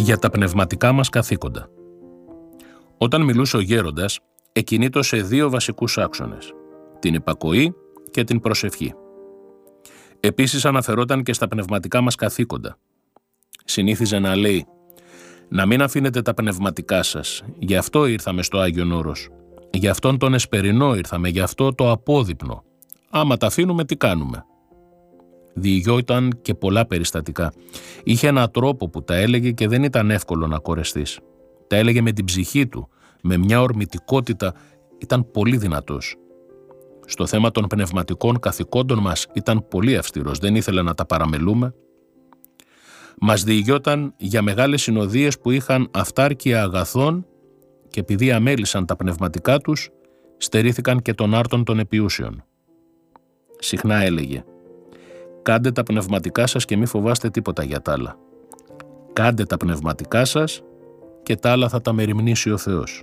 για τα πνευματικά μας καθήκοντα. Όταν μιλούσε ο γέροντας, εκκινήτω σε δύο βασικούς άξονες, την υπακοή και την προσευχή. Επίσης αναφερόταν και στα πνευματικά μας καθήκοντα. Συνήθιζε να λέει «Να μην αφήνετε τα πνευματικά σας, γι' αυτό ήρθαμε στο Άγιον Όρος, γι' αυτόν τον εσπερινό ήρθαμε, γι' αυτό το απόδειπνο. Άμα τα αφήνουμε τι κάνουμε?» Διηγιόταν και πολλά περιστατικά. Είχε έναν τρόπο που τα έλεγε και δεν ήταν εύκολο να κορεστείς. Τα έλεγε με την ψυχή του, με μια ορμητικότητα, ήταν πολύ δυνατός. Στο θέμα των πνευματικών καθηκόντων μας ήταν πολύ αυστηρός, δεν ήθελε να τα παραμελούμε. Μας διηγιόταν για μεγάλες συνοδείες που είχαν αυτάρκεια αγαθών και επειδή αμέλησαν τα πνευματικά τους, στερήθηκαν και των άρτων των επιούσεων. Συχνά έλεγε «Κάντε τα πνευματικά σας και μη φοβάστε τίποτα για τα άλλα. Κάντε τα πνευματικά σας και τα άλλα θα τα μεριμνήσει ο Θεός».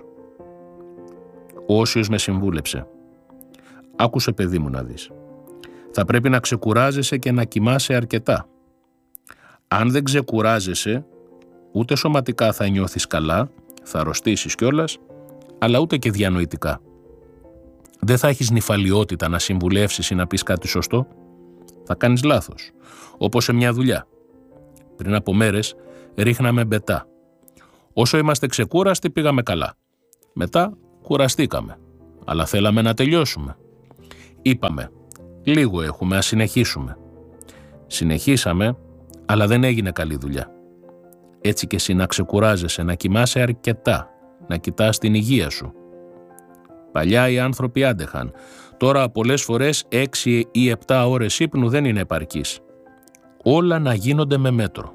Ο Όσιος με συμβούλεψε «Άκουσε παιδί μου να δεις. Θα πρέπει να ξεκουράζεσαι και να κοιμάσαι αρκετά. Αν δεν ξεκουράζεσαι, ούτε σωματικά θα νιώθεις καλά, θα αρρωστήσεις κιόλας, αλλά ούτε και διανοητικά. Δεν θα έχεις νηφαλιότητα να συμβουλεύσεις ή να πεις κάτι σωστό. Θα κάνεις λάθος, όπως σε μια δουλειά. Πριν από μέρες ρίχναμε μπετά. Όσο είμαστε ξεκούραστοι πήγαμε καλά. Μετά κουραστήκαμε, αλλά θέλαμε να τελειώσουμε. Είπαμε, λίγο έχουμε, ας συνεχίσουμε. Συνεχίσαμε, αλλά δεν έγινε καλή δουλειά. Έτσι και εσύ να ξεκουράζεσαι, να κοιμάσαι αρκετά, να κοιτάς την υγεία σου. Παλιά οι άνθρωποι άντεχαν. Τώρα πολλές φορές 6 ή 7 ώρες ύπνου δεν είναι επαρκής. Όλα να γίνονται με μέτρο.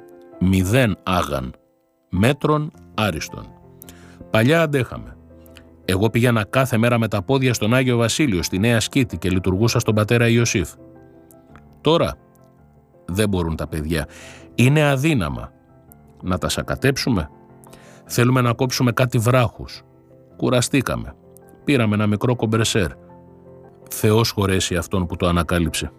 0 άγαν, μέτρον άριστον. Παλιά αντέχαμε. Εγώ πήγαινα κάθε μέρα με τα πόδια στον Άγιο Βασίλειο, στη Νέα Σκήτη και λειτουργούσα στον πατέρα Ιωσήφ. Τώρα δεν μπορούν τα παιδιά. Είναι αδύναμα. Να τα σακατέψουμε. Θέλουμε να κόψουμε κάτι βράχους. Κουραστήκαμε. Πήραμε ένα μικρό κομπρεσέρ. Θεός χωρέσει αυτόν που το ανακάλυψε.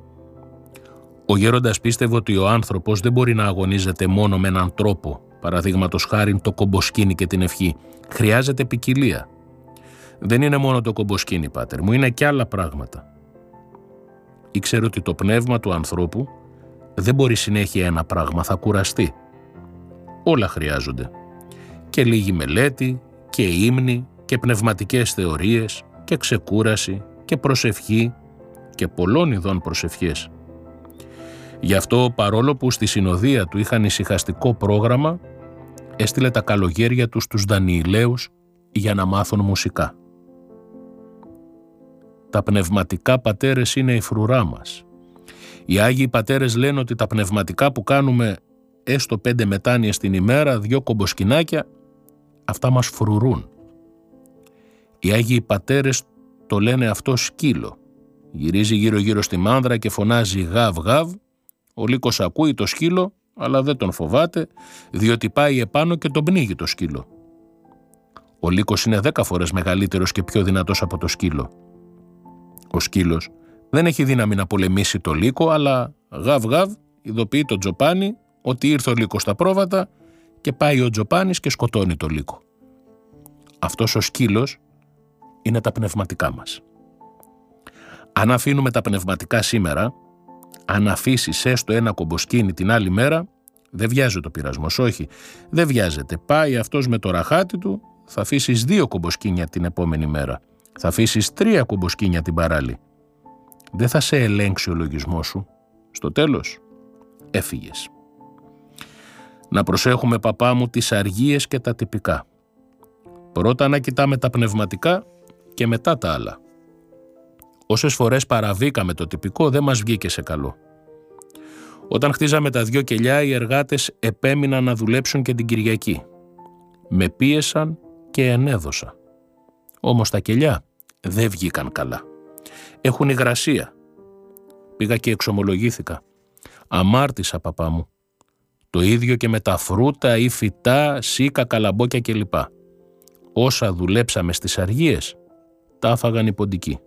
Ο γέροντας πίστευε ότι ο άνθρωπος δεν μπορεί να αγωνίζεται μόνο με έναν τρόπο, παραδείγματος χάριν το κομποσκίνη και την ευχή. Χρειάζεται ποικιλία. Δεν είναι μόνο το κομποσκίνη, πάτερ μου, είναι και άλλα πράγματα. Ήξερε ότι το πνεύμα του ανθρώπου δεν μπορεί συνέχεια ένα πράγμα, θα κουραστεί. Όλα χρειάζονται. Και λίγη μελέτη, και ύμνη, και πνευματικές θεωρίες, και ξεκούραση, και προσευχή, και πολλών ειδών προσευχές. Γι' αυτό, παρόλο που στη συνοδεία του είχαν ησυχαστικό πρόγραμμα, έστειλε τα καλογέρια του στους Δανιηλαίους για να μάθουν μουσικά. Τα πνευματικά πατέρες είναι η φρουρά μας. Οι Άγιοι Πατέρες λένε ότι τα πνευματικά που κάνουμε έστω 5 μετάνοιες την ημέρα, 2 κομποσκινάκια, αυτά μας φρουρούν. Οι Άγιοι Πατέρες το λένε αυτό σκύλο. Γυρίζει γύρω-γύρω στη μάνδρα και φωνάζει γαβ-γαβ. Ο λύκος ακούει το σκύλο, αλλά δεν τον φοβάται, διότι πάει επάνω και τον πνίγει το σκύλο. Ο λύκος είναι 10 φορές μεγαλύτερος και πιο δυνατός από το σκύλο. Ο σκύλος δεν έχει δύναμη να πολεμήσει το λύκο, αλλά γαβ-γαβ ειδοποιεί τον Τζοπάνι ότι ήρθε ο λύκος στα πρόβατα και πάει ο Τζοπάνης και σκοτώνει το λύκο. Αυτός ο σκύλος είναι τα πνευματικά μας. Αν αφήνουμε τα πνευματικά σήμερα, αν αφήσεις έστω ένα κομποσκίνη την άλλη μέρα, δεν βιάζεται ο πειρασμός, όχι, δεν βιάζεται. Πάει αυτός με το ραχάτι του, θα αφήσεις 2 κομποσκίνια την επόμενη μέρα. Θα αφήσεις 3 κομποσκίνια την παράλληλη. Δεν θα σε ελέγξει ο λογισμός σου. Στο τέλος, έφυγες. Να προσέχουμε, παπά μου, τις αργίες και τα τυπικά. Πρώτα να κοιτάμε τα πνευματικά και μετά τα άλλα. Όσες φορές παραβήκαμε το τυπικό, δεν μας βγήκε σε καλό. Όταν χτίζαμε τα 2 κελιά, οι εργάτες επέμειναν να δουλέψουν και την Κυριακή. Με πίεσαν και ενέδωσα. Όμως τα κελιά δεν βγήκαν καλά. Έχουν υγρασία. Πήγα και εξομολογήθηκα. Αμάρτησα, παπά μου. Το ίδιο και με τα φρούτα ή φυτά, σίκα, καλαμπόκια κλπ. Όσα δουλέψαμε στις αργίες, τα άφαγαν οι ποντικοί.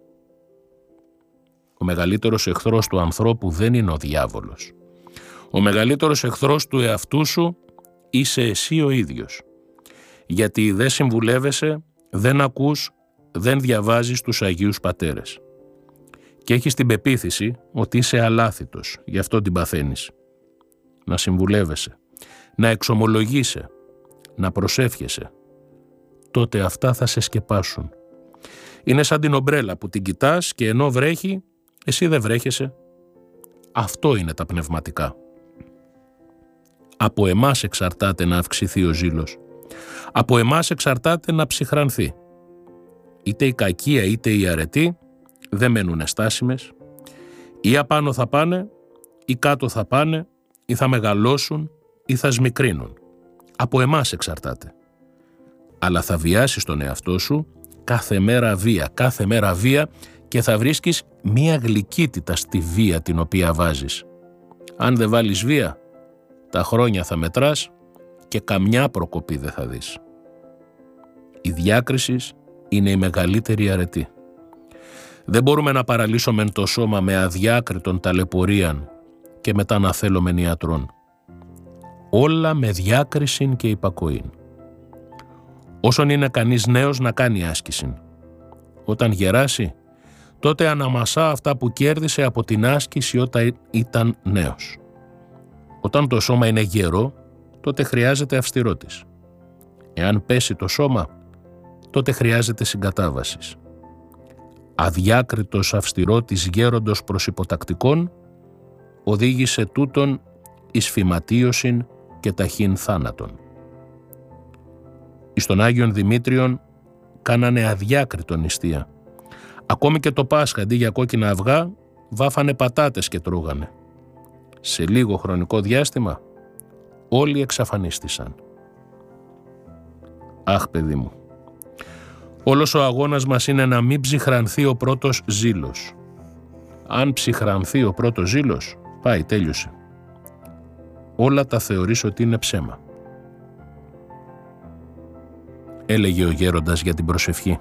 Ο μεγαλύτερος εχθρός του ανθρώπου δεν είναι ο διάβολος. Ο μεγαλύτερος εχθρός του εαυτού σου είσαι εσύ ο ίδιος. Γιατί δεν συμβουλεύεσαι, δεν ακούς, δεν διαβάζεις τους Αγίους Πατέρες. Και έχεις την πεποίθηση ότι είσαι αλάθητος, γι' αυτό την παθαίνεις. Να συμβουλεύεσαι, να εξομολογείσαι, να προσεύχεσαι. Τότε αυτά θα σε σκεπάσουν. Είναι σαν την ομπρέλα που την κοιτάς και ενώ βρέχει, εσύ δεν βρέχεσαι. Αυτό είναι τα πνευματικά. Από εμάς εξαρτάται να αυξηθεί ο ζήλος. Από εμάς εξαρτάται να ψυχρανθεί. Είτε η κακία είτε η αρετή δεν μένουν στάσιμες. Ή απάνω θα πάνε, ή κάτω θα πάνε, ή θα μεγαλώσουν, ή θα σμικρύνουν. Από εμάς εξαρτάται. Αλλά θα βιάσεις τον εαυτό σου κάθε μέρα βία και θα βρίσκεις μία γλυκύτητα στη βία την οποία βάζεις. Αν δεν βάλεις βία, τα χρόνια θα μετράς και καμιά προκοπή δεν θα δεις. Η διάκριση είναι η μεγαλύτερη αρετή. Δεν μπορούμε να παραλύσουμε το σώμα με αδιάκριτον ταλαιπωρίαν και μετά να θέλομεν ιατρών. Όλα με διάκρισιν και υπακοήν. Όσον είναι κανείς νέος να κάνει άσκηση. Όταν γεράσει, τότε αναμασά αυτά που κέρδισε από την άσκηση όταν ήταν νέος. Όταν το σώμα είναι γερό, τότε χρειάζεται αυστηρότης. Εάν πέσει το σώμα, τότε χρειάζεται συγκατάβασης. Αδιάκριτος αυστηρότης γέροντος προς υποτακτικών, οδήγησε τούτον εις φυματίωσιν και ταχύν θάνατον. Εις τον Άγιον Δημήτριον κάνανε αδιάκριτον νηστεία. Ακόμη και το Πάσχα αντί για κόκκινα αυγά βάφανε πατάτες και τρώγανε. Σε λίγο χρονικό διάστημα όλοι εξαφανίστησαν. Αχ, παιδί μου, όλος ο αγώνας μας είναι να μην ψυχρανθεί ο πρώτος ζήλος. Αν ψυχρανθεί ο πρώτος ζήλος, πάει, τέλειωσε. Όλα τα θεωρείς ότι είναι ψέμα. Έλεγε ο γέροντας για την προσευχή.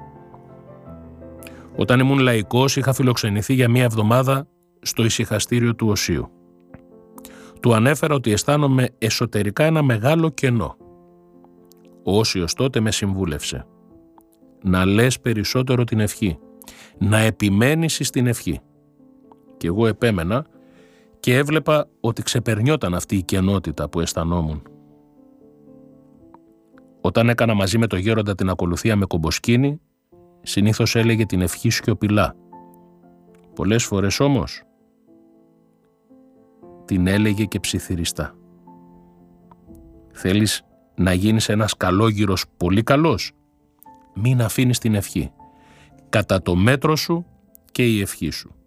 Όταν ήμουν λαϊκός είχα φιλοξενηθεί για μία εβδομάδα στο ησυχαστήριο του Οσίου. Του ανέφερα ότι αισθάνομαι εσωτερικά ένα μεγάλο κενό. Ο Όσιος τότε με συμβούλευσε. Να λες περισσότερο την ευχή. Να επιμένεις στην ευχή. Και εγώ επέμενα και έβλεπα ότι ξεπερνιόταν αυτή η κενότητα που αισθανόμουν. Όταν έκανα μαζί με το γέροντα την ακολουθία με κομποσκίνη, συνήθως έλεγε την ευχή σιωπηλά. Πολλές φορές όμως την έλεγε και ψιθυριστά. Θέλεις να γίνεις ένας καλόγυρος πολύ καλός? Μην αφήνεις την ευχή. Κατά το μέτρο σου και η ευχή σου.